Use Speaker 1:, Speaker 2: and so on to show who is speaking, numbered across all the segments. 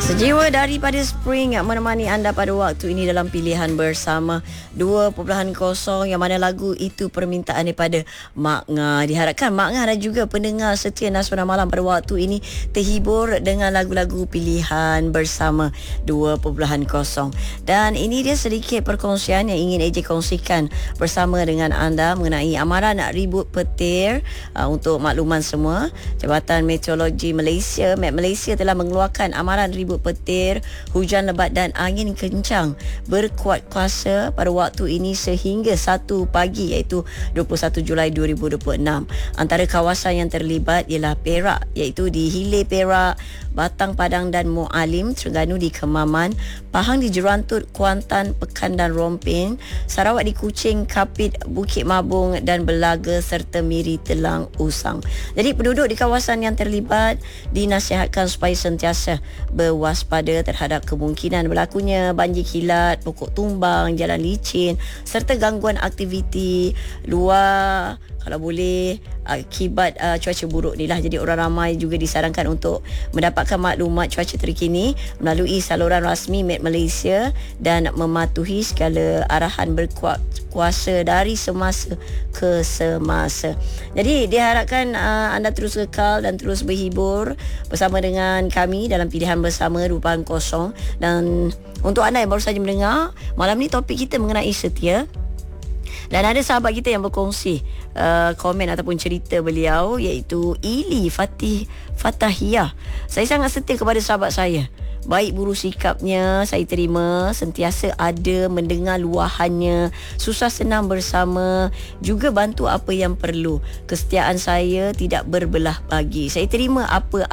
Speaker 1: Sejiwa daripada Spring menemani anda pada waktu ini dalam pilihan bersama 2.0 yang mana lagu itu permintaan daripada Mak Ngah. Diharapkan Mak Ngah dan juga pendengar setia Nasional Malam pada waktu ini terhibur dengan lagu-lagu pilihan bersama 2.0. Dan ini dia sedikit perkongsian yang ingin AJ kongsikan bersama dengan anda mengenai amaran ribut petir. Untuk makluman semua, Jabatan Meteorologi Malaysia Malaysia telah mengeluarkan amaran ribut petir, hujan lebat dan angin kencang berkuat kuasa pada waktu ini sehingga 1 pagi iaitu 21 Julai 2026. Antara kawasan yang terlibat ialah Perak iaitu di Hilir Perak, Batang Padang dan Mualim, Terengganu di Kemaman, Pahang di Jerantut, Kuantan, Pekan dan Rompin, Sarawak di Kuching, Kapit, Bukit Mabung dan Belaga serta Miri Telang Usang. Jadi penduduk di kawasan yang terlibat dinasihatkan supaya sentiasa berwaspada terhadap kemungkinan berlakunya banjir kilat, pokok tumbang, jalan licin serta gangguan aktiviti luar kalau boleh akibat cuaca buruk ni lah. Jadi orang ramai juga disarankan untuk mendapatkan maklumat cuaca terkini melalui saluran rasmi Met Malaysia dan mematuhi segala arahan berkuat kuasa dari semasa ke semasa. Jadi diharapkan anda terus kekal dan terus berhibur bersama dengan kami dalam pilihan bersama 2.0. Dan untuk anda yang baru saja mendengar, malam ni topik kita mengenai setia. Dan ada sahabat kita yang berkongsi komen ataupun cerita beliau iaitu Ili Fatahiyah. Saya sangat setia kepada sahabat saya. Baik buruk sikapnya, saya terima, sentiasa ada mendengar luahannya, susah senang bersama, juga bantu apa yang perlu. Kesetiaan saya tidak berbelah bagi. Saya terima apa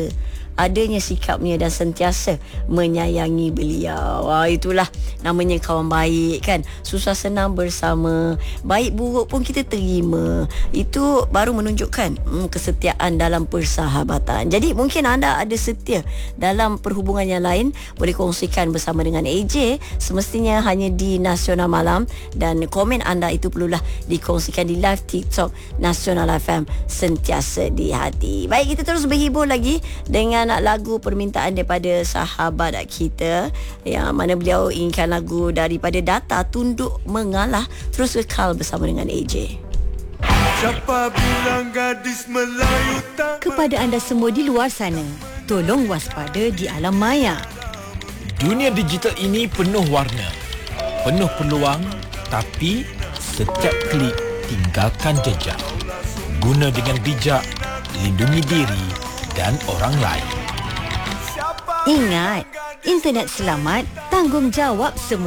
Speaker 1: adanya sikapnya dan sentiasa menyayangi beliau. Itulah namanya kawan baik kan. Susah senang bersama, baik buruk pun kita terima. Itu baru menunjukkan kesetiaan dalam persahabatan. Jadi mungkin anda ada setia dalam perhubungan yang lain, boleh kongsikan bersama dengan AJ semestinya hanya di Nasional Malam, dan komen anda itu perlulah dikongsikan di live TikTok Nasional FM sentiasa di hati. Baik, kita terus berhibur lagi dengan lagu permintaan daripada sahabat kita yang mana beliau inginkan lagu daripada Data, Tunduk Mengalah. Terus kekal bersama dengan AJ.
Speaker 2: Siapa bilang gadis Melayu tak
Speaker 3: Kepada anda semua di luar sana, tolong waspada di alam maya.
Speaker 4: Dunia digital ini penuh warna, penuh peluang, tapi setiap klik tinggalkan jejak. Guna dengan bijak, lindungi diri dan orang lain.
Speaker 3: Ingat, internet selamat, tanggungjawab semua.